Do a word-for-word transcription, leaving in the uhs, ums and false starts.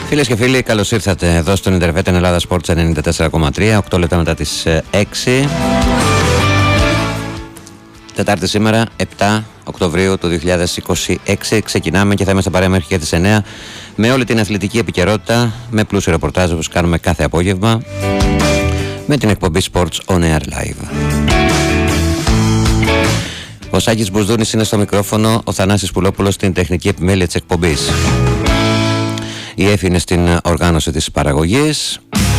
Φίλες και φίλοι, καλώς ήρθατε εδώ στον Ιντερβέτεν Ελλάδα Sports ενενήντα τέσσερα κόμμα τρία, οκτώ λεπτά μετά τις έξι. Τετάρτη σήμερα, επτά Οκτωβρίου του δύο χιλιάδες είκοσι έξι. Ξεκινάμε και θα είμαστε παρέα μέχρι και τις εννέα με όλη την αθλητική επικαιρότητα, με πλούσιο ρεπορτάζ όπως κάνουμε κάθε απόγευμα, με την εκπομπή Sports On Air Live. Ο Σάκης Μπουσδούνης είναι στο μικρόφωνο, ο Θανάσης Πουλόπουλος στην τεχνική επιμέλεια της εκπομπής. Η Έφη είναι στην οργάνωση της παραγωγής.